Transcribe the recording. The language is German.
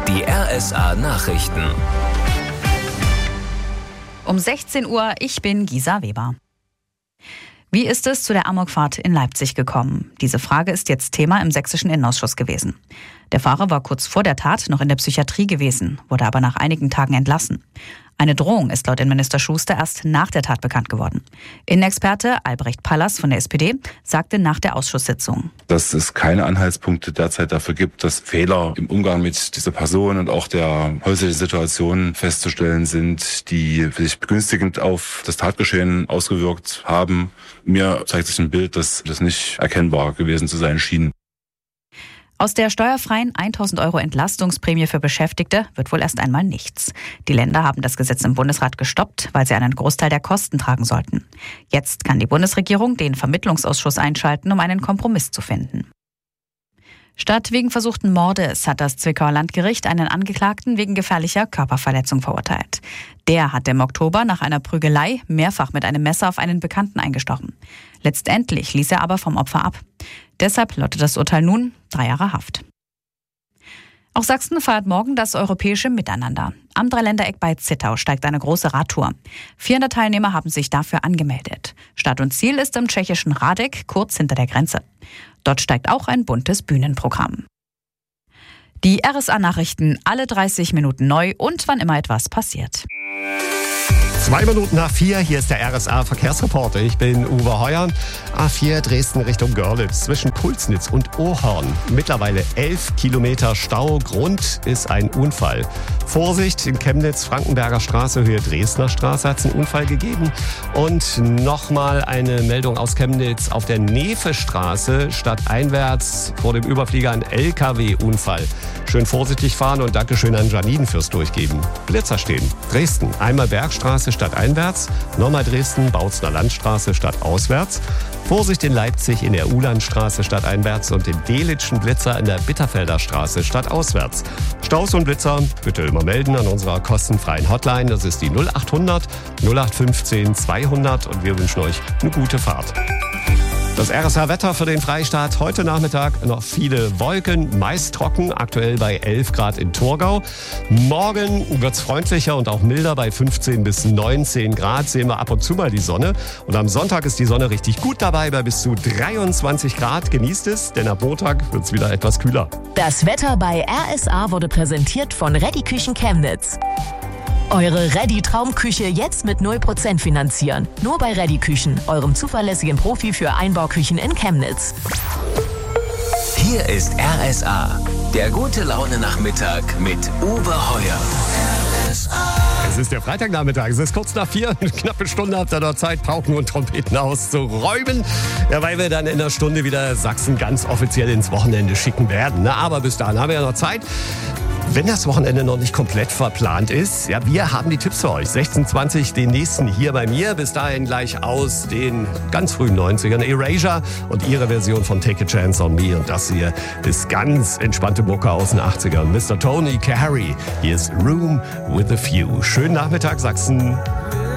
Die RSA Nachrichten. Um 16 Uhr, ich bin Gisa Weber. Wie ist es zu der Amokfahrt in Leipzig gekommen? Diese Frage ist jetzt Thema im sächsischen Innenausschuss gewesen. Der Fahrer war kurz vor der Tat noch in der Psychiatrie gewesen, wurde aber nach einigen Tagen entlassen. Eine Drohung ist laut Innenminister Schuster erst nach der Tat bekannt geworden. Innenexperte Albrecht Pallas von der SPD sagte nach der Ausschusssitzung: Dass es keine Anhaltspunkte derzeit dafür gibt, dass Fehler im Umgang mit dieser Person und auch der häuslichen Situation festzustellen sind, die sich begünstigend auf das Tatgeschehen ausgewirkt haben. Mir zeigt sich ein Bild, dass das nicht erkennbar gewesen zu sein schien. Aus der steuerfreien 1.000 € Entlastungsprämie für Beschäftigte wird wohl erst einmal nichts. Die Länder haben das Gesetz im Bundesrat gestoppt, weil sie einen Großteil der Kosten tragen sollten. Jetzt kann die Bundesregierung den Vermittlungsausschuss einschalten, um einen Kompromiss zu finden. Statt wegen versuchten Mordes hat das Zwickauer Landgericht einen Angeklagten wegen gefährlicher Körperverletzung verurteilt. Der hatte im Oktober nach einer Prügelei mehrfach mit einem Messer auf einen Bekannten eingestochen. Letztendlich ließ er aber vom Opfer ab. Deshalb lautet das Urteil nun 3 Jahre Haft. Auch Sachsen feiert morgen das europäische Miteinander. Am Dreiländereck bei Zittau steigt eine große Radtour. 400 Teilnehmer haben sich dafür angemeldet. Start und Ziel ist im tschechischen Radek, kurz hinter der Grenze. Dort steigt auch ein buntes Bühnenprogramm. Die RSA-Nachrichten alle 30 Minuten neu und wann immer etwas passiert. 2 Minuten nach 4, hier ist der RSA-Verkehrsreporter. Ich bin Uwe Heuer. A4 Dresden Richtung Görlitz zwischen Pulsnitz und Ohorn. Mittlerweile 11 Kilometer Stau. Grund ist ein Unfall. Vorsicht, in Chemnitz, Frankenberger Straße, Höhe Dresdner Straße hat es einen Unfall gegeben. Und nochmal eine Meldung aus Chemnitz. Auf der Nefe-Straße stadteinwärts vor dem Überflieger ein LKW-Unfall. Schön vorsichtig fahren und Dankeschön an Janine fürs Durchgeben. Blitzer stehen. Dresden, einmal Bergstraße stadteinwärts, nochmal Dresden, Bautzner Landstraße stadtauswärts. Vorsicht in Leipzig in der Ulandstraße stadteinwärts und den Delitzschen Blitzer in der Bitterfelder Straße stadtauswärts. Staus und Blitzer bitte immer melden an unserer kostenfreien Hotline. Das ist die 0800 0815 200 und wir wünschen euch eine gute Fahrt. Das RSA-Wetter für den Freistaat. Heute Nachmittag noch viele Wolken, meist trocken, aktuell bei 11 Grad in Thurgau. Morgen wird's freundlicher und auch milder bei 15 bis 19 Grad. Sehen wir ab und zu mal die Sonne. Und am Sonntag ist die Sonne richtig gut dabei bei bis zu 23 Grad. Genießt es, denn ab Montag wird's wieder etwas kühler. Das Wetter bei RSA wurde präsentiert von Reddy Küchen Chemnitz. Eure Reddy-Traumküche jetzt mit 0% finanzieren. Nur bei Reddy Küchen, eurem zuverlässigen Profi für Einbauküchen in Chemnitz. Hier ist RSA, der gute Laune-Nachmittag mit Uwe Heuer. Es ist der Freitagnachmittag, es ist kurz nach 4, eine knappe Stunde habt ihr noch Zeit, Pauken und Trompeten auszuräumen. Ja, weil wir dann in einer Stunde wieder Sachsen ganz offiziell ins Wochenende schicken werden. Na, aber bis dahin haben wir ja noch Zeit. Wenn das Wochenende noch nicht komplett verplant ist, ja, wir haben die Tipps für euch. 16:20 den nächsten hier bei mir. Bis dahin gleich aus den ganz frühen 90ern. Erasure und ihre Version von Take a Chance on Me. Und das hier ist ganz entspannte Mucke aus den 80ern. Mr. Tony Carey. Hier ist Room with a Few. Schönen Nachmittag, Sachsen.